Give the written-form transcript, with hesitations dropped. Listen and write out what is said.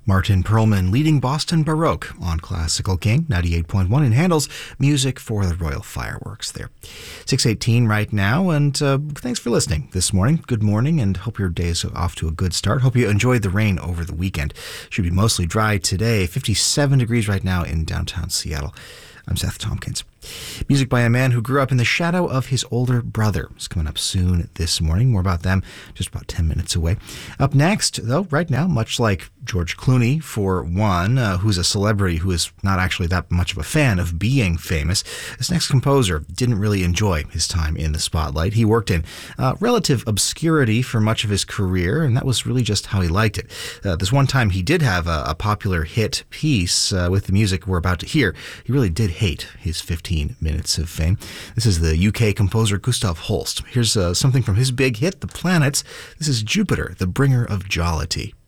Martin Perlman leading Boston Baroque on Classical King 98.1 in Handel's music for the Royal Fireworks there. 6:18 right now, and thanks for listening this morning. Good morning, and hope your day is off to a good start. Hope you enjoyed the rain over the weekend. Should be mostly dry today. 57 degrees right now in downtown Seattle. I'm Seth Tompkins. Music by a man who grew up in the shadow of his older brother is coming up soon this morning. More about them just about 10 minutes away. Up next, though, right now, much like George Clooney, for one, who's a celebrity who is not actually that much of a fan of being famous, this next composer didn't really enjoy his time in the spotlight. He worked in relative obscurity for much of his career, and that was really just how he liked it. This one time he did have a popular hit piece with the music we're about to hear. He really did hate his 15 minutes of fame. This is the UK composer Gustav Holst. Here's something from his big hit, The Planets. This is Jupiter, the Bringer of Jollity.